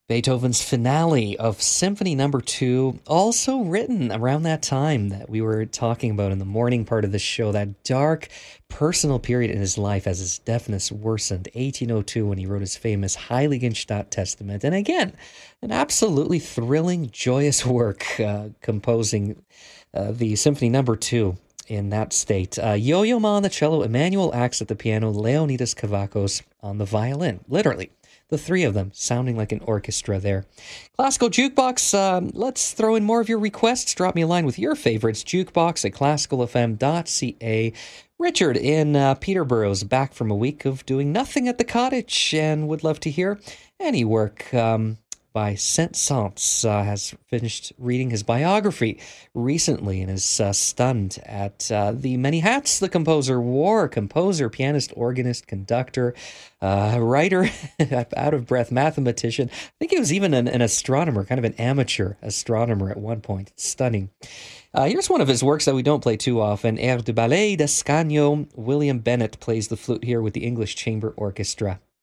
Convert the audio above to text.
Beethoven's finale of Symphony Number 2, also written around that time that we were talking about in the morning part of the show, that dark personal period in his life as his deafness worsened, 1802, when he wrote his famous Heiligenstadt Testament. And again, an absolutely thrilling, joyous work, composing the Symphony Number 2 in that state. Yo-Yo Ma on the cello, Emanuel Ax at the piano, Leonidas Kavakos on the violin. Literally, the three of them sounding like an orchestra there. Classical Jukebox, let's throw in more of your requests. Drop me a line with your favorites. Jukebox at classicalfm.ca. Richard in Peterborough's back from a week of doing nothing at the cottage and would love to hear any work by Saint-Saëns. Has finished reading his biography recently and is stunned at the many hats the composer wore. Composer, pianist, organist, conductor, writer, out of breath, mathematician. I think he was even an astronomer, kind of an amateur astronomer at one point. It's stunning. Here's one of his works that we don't play too often, Air de Ballet d'Ascanio. William Bennett plays the flute here with the English Chamber Orchestra.